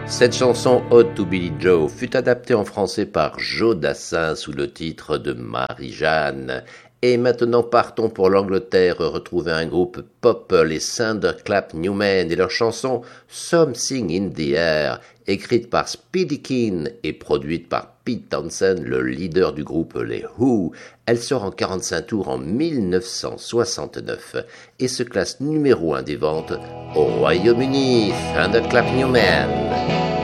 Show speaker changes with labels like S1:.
S1: Cette chanson Ode to Billie Joe fut adaptée en français par Joe Dassin sous le titre de Marie-Jeanne. Et maintenant partons pour l'Angleterre retrouver un groupe pop, les Thunderclap Newmen et leur chanson Something in the Air, écrite par Speedy Keen et produite par Pete Townshend, le leader du groupe les Who. Elle sort en 45 tours en 1969 et se classe numéro 1 des ventes au Royaume-Uni. Thunderclap Newmen.